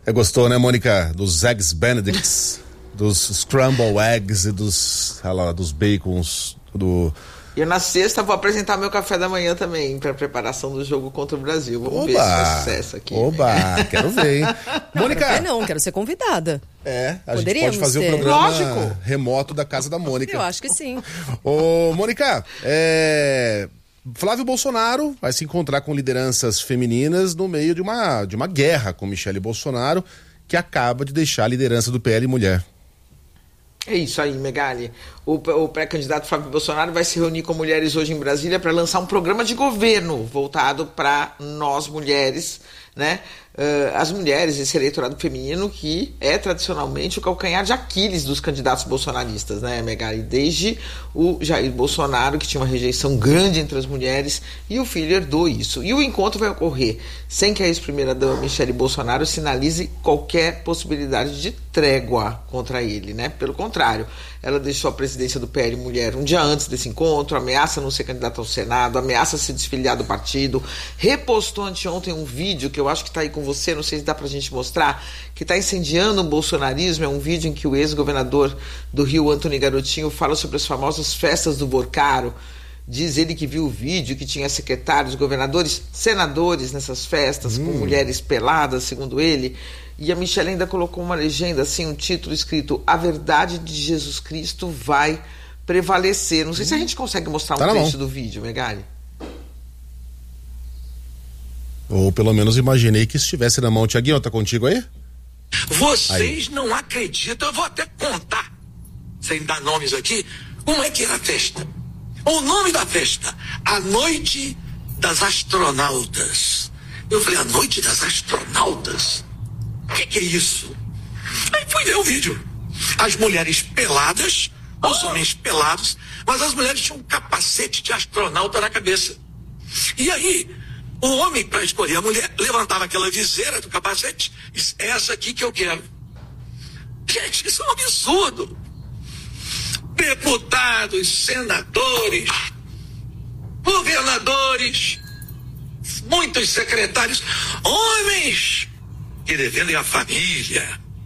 Gostou, né, Mônica? Dos Eggs Benedicts, dos Scramble Eggs e dos bacons, E na sexta vou apresentar meu café da manhã também, para preparação do jogo contra o Brasil. Vamos ver se faz sucesso aqui. Quero ver, hein? Mônica! Não, quero ser convidada. A gente pode fazer o programa remoto da casa da Mônica. Eu acho que sim. Ô, Mônica, Flávio Bolsonaro vai se encontrar com lideranças femininas no meio de uma guerra com Michele Bolsonaro, que acaba de deixar a liderança do PL Mulher. É isso aí, Megali. O pré-candidato Flávio Bolsonaro vai se reunir com mulheres hoje em Brasília para lançar um programa de governo voltado para nós mulheres, né? As mulheres, esse eleitorado feminino que é tradicionalmente o calcanhar de Aquiles dos candidatos bolsonaristas, né, Megali? Desde o Jair Bolsonaro, que tinha uma rejeição grande entre as mulheres, e o filho herdou isso. E o encontro vai ocorrer sem que a ex-primeira-dama Michele Bolsonaro sinalize qualquer possibilidade de trégua contra ele, né? Pelo contrário, ela deixou a presidência do PL Mulher um dia antes desse encontro, ameaça não ser candidata ao Senado, ameaça se desfiliar do partido, repostou anteontem um vídeo que eu acho que está aí com você, não sei se dá pra gente mostrar, que está incendiando o bolsonarismo. É um vídeo em que o ex-governador do Rio, Antony Garotinho, fala sobre as famosas festas do Borcaro. Diz ele que viu o vídeo, que tinha secretários, governadores, senadores nessas festas, com mulheres peladas, segundo ele. E a Michele ainda colocou uma legenda, assim, um título escrito: "A verdade de Jesus Cristo vai prevalecer". Não sei se a gente consegue mostrar um trecho do vídeo, Megali. Ou pelo menos imaginei que estivesse na mão. Tiaguinho, tá contigo aí? Vocês não acreditam, eu vou até contar, sem dar nomes aqui, como é que era a festa. O nome da festa: A Noite das Astronautas. Eu falei: a Noite das Astronautas? O que é isso? Aí fui ver o vídeo. As mulheres peladas, os homens pelados, mas as mulheres tinham um capacete de astronauta na cabeça. E aí, o homem, para escolher a mulher, levantava aquela viseira do capacete e disse: "É essa aqui que eu quero". Gente, isso é um absurdo. Deputados, senadores, governadores, muitos secretários, homens que defendem a família.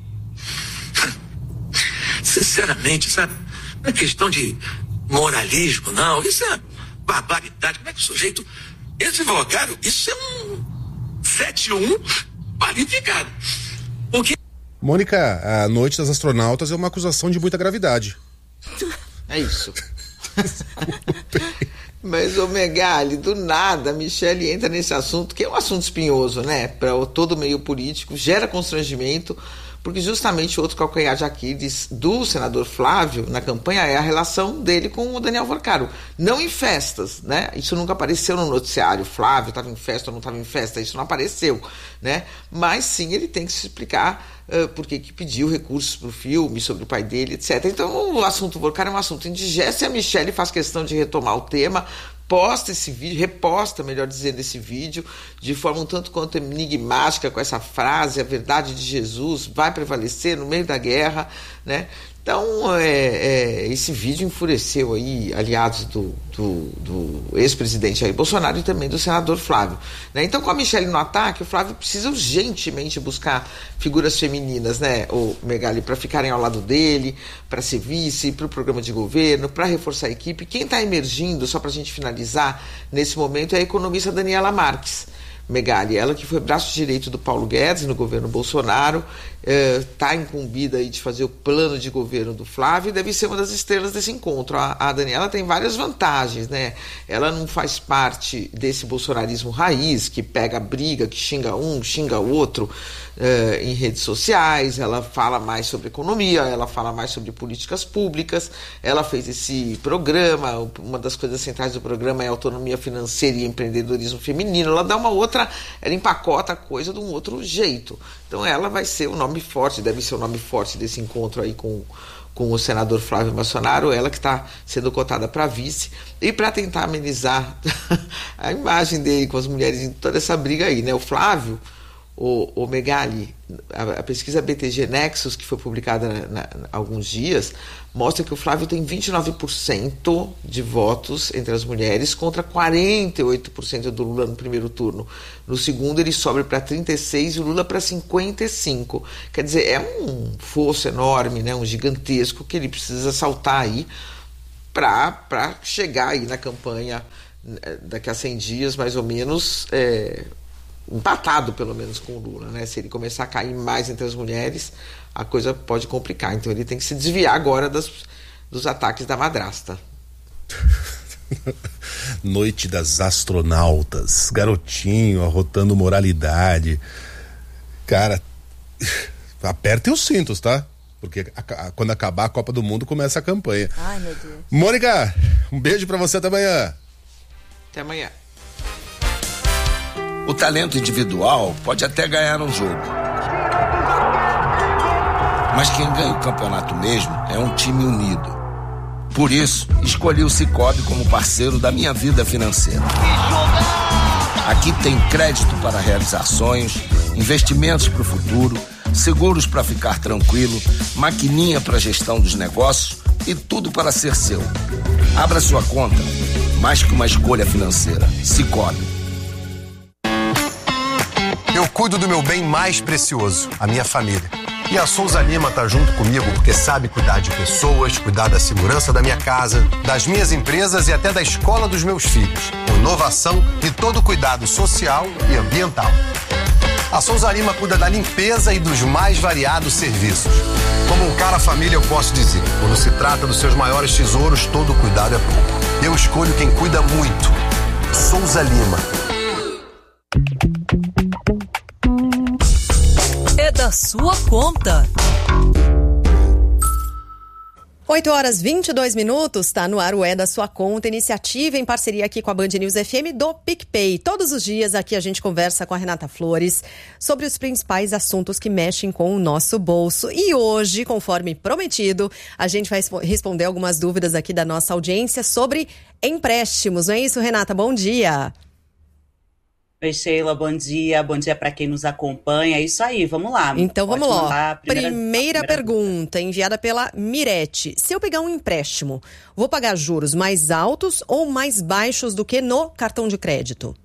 Sinceramente, sabe, não é questão de moralismo, não. Isso é barbaridade. Como é que o sujeito... Esse vocabulário, isso é um 7-1 qualificado. Porque... Mônica, a Noite das Astronautas é uma acusação de muita gravidade. É isso. Mas, ô Megali, do nada a Michele entra nesse assunto, que é um assunto espinhoso, né? Para todo o meio político, gera constrangimento, porque justamente o outro calcanhar de Aquiles do senador Flávio na campanha é a relação dele com o Daniel Vorcaro. Não em festas, né? Isso nunca apareceu no noticiário. Flávio estava em festa ou não estava em festa, isso não apareceu, né? Mas sim, ele tem que se explicar porque que pediu recursos para o filme, sobre o pai dele, etc. Então o assunto Vorcaro é um assunto indigesto e a Michele faz questão de retomar o tema, posta esse vídeo, reposta, melhor dizendo, esse vídeo de forma um tanto quanto enigmática, com essa frase: "A verdade de Jesus vai prevalecer no meio da guerra", né? Então, esse vídeo enfureceu aí aliados do ex-presidente Jair Bolsonaro e também do senador Flávio, né? Então, com a Michele no ataque, o Flávio precisa urgentemente buscar figuras femininas, né, o Megali, para ficarem ao lado dele, para ser vice, para o programa de governo, para reforçar a equipe. Quem está emergindo, só para a gente finalizar, nesse momento, é a economista Daniela Marques. Megali, ela que foi braço direito do Paulo Guedes no governo Bolsonaro, está incumbida aí de fazer o plano de governo do Flávio e deve ser uma das estrelas desse encontro. A Daniela tem várias vantagens, né? Ela não faz parte desse bolsonarismo raiz, que pega briga, que xinga um, xinga o outro em redes sociais. Ela fala mais sobre economia, ela fala mais sobre políticas públicas. Ela fez esse programa, uma das coisas centrais do programa é autonomia financeira e empreendedorismo feminino. Ela dá uma outra, ela empacota a coisa de um outro jeito. Então ela vai ser o nome forte, deve ser o nome forte desse encontro aí com o senador Flávio Bolsonaro, ela que está sendo cotada para vice, e para tentar amenizar a imagem dele com as mulheres em toda essa briga aí, né? O Flávio, O Megali, a pesquisa BTG Nexus, que foi publicada há alguns dias, mostra que o Flávio tem 29% de votos entre as mulheres contra 48% do Lula no primeiro turno. No segundo ele sobe para 36% e o Lula para 55%. Quer dizer, é um fosso enorme, né, um gigantesco que ele precisa saltar aí para chegar aí na campanha daqui a 100 dias, mais ou menos, empatado pelo menos com o Lula, né? Se ele começar a cair mais entre as mulheres, a coisa pode complicar. Então ele tem que se desviar agora dos ataques da madrasta. Noite das astronautas, garotinho arrotando moralidade. Cara, apertem os cintos, tá? Porque quando acabar a Copa do Mundo começa a campanha. Ai, meu Deus. Mônica, um beijo pra você, até amanhã. Até amanhã. O talento individual pode até ganhar um jogo. Mas quem ganha o campeonato mesmo é um time unido. Por isso, escolhi o Sicoob como parceiro da minha vida financeira. Aqui tem crédito para realizar sonhos, investimentos para o futuro, seguros para ficar tranquilo, maquininha para gestão dos negócios e tudo para ser seu. Abra sua conta, mais que uma escolha financeira. Sicoob. Eu cuido do meu bem mais precioso, a minha família. E a Souza Lima tá junto comigo porque sabe cuidar de pessoas, cuidar da segurança da minha casa, das minhas empresas e até da escola dos meus filhos. Com inovação e todo cuidado social e ambiental. A Souza Lima cuida da limpeza e dos mais variados serviços. Como um cara família, eu posso dizer, quando se trata dos seus maiores tesouros, todo cuidado é pouco. Eu escolho quem cuida muito. Souza Lima. É da sua conta. 8h22, tá no ar o É da Sua Conta, iniciativa em parceria aqui com a Band News FM do PicPay. Todos os dias aqui a gente conversa com a Renata Flores sobre os principais assuntos que mexem com o nosso bolso. E hoje, conforme prometido, a gente vai responder algumas dúvidas aqui da nossa audiência sobre empréstimos. Não é isso, Renata? Bom dia. Oi, Sheila, bom dia para quem nos acompanha, é isso aí, vamos lá. Então vamos lá, primeira pergunta enviada pela Mirete. Se eu pegar um empréstimo, vou pagar juros mais altos ou mais baixos do que no cartão de crédito?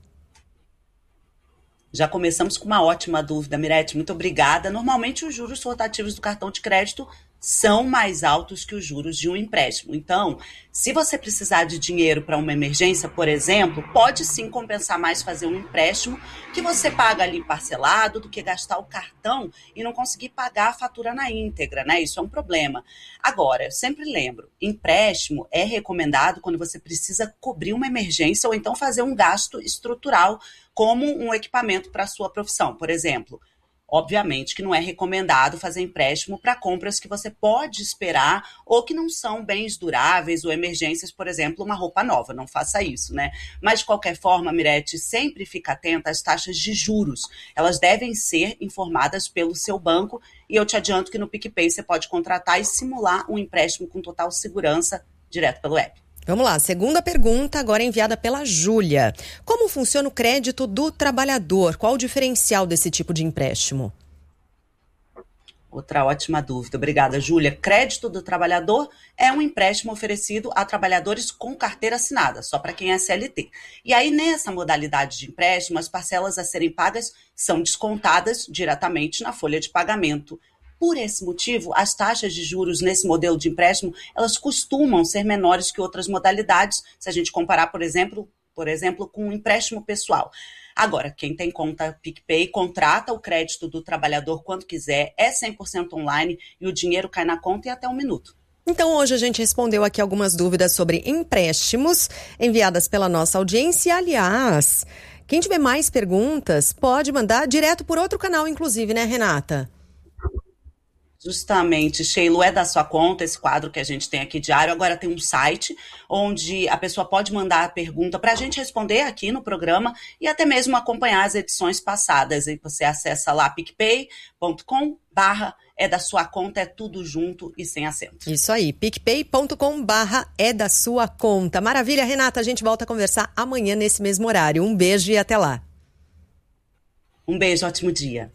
Já começamos com uma ótima dúvida, Mirete, muito obrigada. Normalmente os juros rotativos do cartão de crédito são mais altos que os juros de um empréstimo. Então, se você precisar de dinheiro para uma emergência, por exemplo, pode sim compensar mais fazer um empréstimo que você paga ali parcelado do que gastar o cartão e não conseguir pagar a fatura na íntegra, né? Isso é um problema. Agora, eu sempre lembro, empréstimo é recomendado quando você precisa cobrir uma emergência ou então fazer um gasto estrutural como um equipamento para a sua profissão, por exemplo. Obviamente que não é recomendado fazer empréstimo para compras que você pode esperar ou que não são bens duráveis ou emergências, por exemplo, uma roupa nova. Não faça isso, né? Mas, de qualquer forma, Mirete, sempre fica atenta às taxas de juros. Elas devem ser informadas pelo seu banco e eu te adianto que no PicPay você pode contratar e simular um empréstimo com total segurança direto pelo app. Vamos lá, segunda pergunta, agora enviada pela Júlia. Como funciona o crédito do trabalhador? Qual o diferencial desse tipo de empréstimo? Outra ótima dúvida. Obrigada, Júlia. Crédito do trabalhador é um empréstimo oferecido a trabalhadores com carteira assinada, só para quem é CLT. E aí, nessa modalidade de empréstimo, as parcelas a serem pagas são descontadas diretamente na folha de pagamento. Por esse motivo, as taxas de juros nesse modelo de empréstimo, elas costumam ser menores que outras modalidades, se a gente comparar, por exemplo, com um empréstimo pessoal. Agora, quem tem conta PicPay, contrata o crédito do trabalhador quando quiser, é 100% online e o dinheiro cai na conta em até 1 minuto. Então, hoje a gente respondeu aqui algumas dúvidas sobre empréstimos enviadas pela nossa audiência. Aliás, quem tiver mais perguntas pode mandar direto por outro canal, inclusive, né, Renata? Justamente, Sheila, é da sua conta esse quadro que a gente tem aqui diário. Agora tem um site onde a pessoa pode mandar a pergunta para a gente responder aqui no programa e até mesmo acompanhar as edições passadas. E você acessa lá picpay.com/é da sua conta, é tudo junto e sem acento. Isso aí, picpay.com/é da sua conta. Maravilha, Renata, a gente volta a conversar amanhã nesse mesmo horário. Um beijo e até lá. Um beijo, ótimo dia.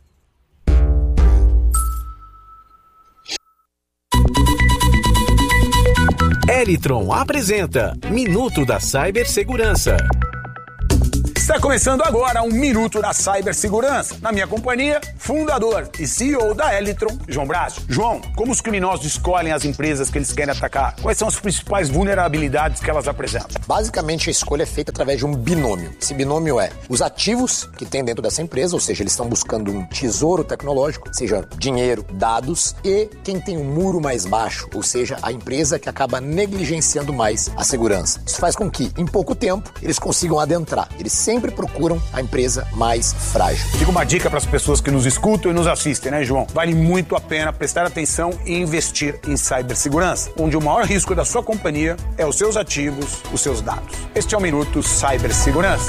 Elitron apresenta Minuto da Cibersegurança. Está começando agora um Minuto da Cibersegurança. Na minha companhia, fundador e CEO da Elitron, João Braço. João, como os criminosos escolhem as empresas que eles querem atacar? Quais são as principais vulnerabilidades que elas apresentam? Basicamente, a escolha é feita através de um binômio. Esse binômio é os ativos que tem dentro dessa empresa, ou seja, eles estão buscando um tesouro tecnológico, seja dinheiro, dados, e quem tem um muro mais baixo, ou seja, a empresa que acaba negligenciando mais a segurança. Isso faz com que, em pouco tempo, eles consigam adentrar. Eles sempre procuram a empresa mais frágil. Fica uma dica para as pessoas que nos escutam e nos assistem, né, João? Vale muito a pena prestar atenção e investir em cibersegurança, onde o maior risco da sua companhia é os seus ativos, os seus dados. Este é o Minuto Cibersegurança.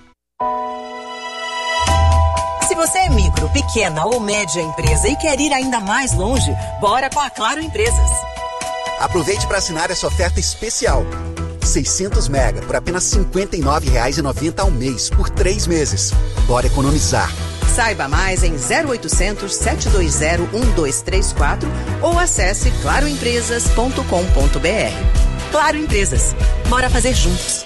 Se você é micro, pequena ou média empresa e quer ir ainda mais longe, bora com a Claro Empresas. Aproveite para assinar essa oferta especial. 600 mega por apenas R$ 59,90 ao mês, por 3 meses. Bora economizar. Saiba mais em 0800 720 1234 ou acesse claroempresas.com.br. Claro Empresas. Bora fazer juntos.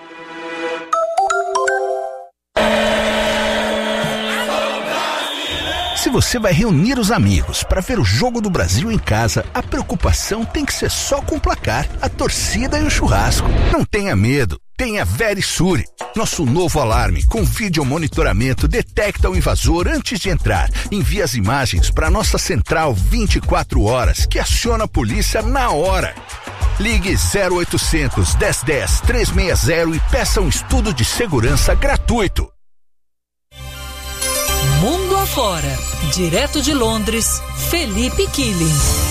Se você vai reunir os amigos para ver o Jogo do Brasil em casa, a preocupação tem que ser só com o placar, a torcida e o churrasco. Não tenha medo, tenha Verisure. Nosso novo alarme com vídeo monitoramento detecta o invasor antes de entrar. Envia as imagens para nossa central 24 horas, que aciona a polícia na hora. Ligue 0800 1010 360 e peça um estudo de segurança gratuito. Mundo afora, direto de Londres, Felipe Killing.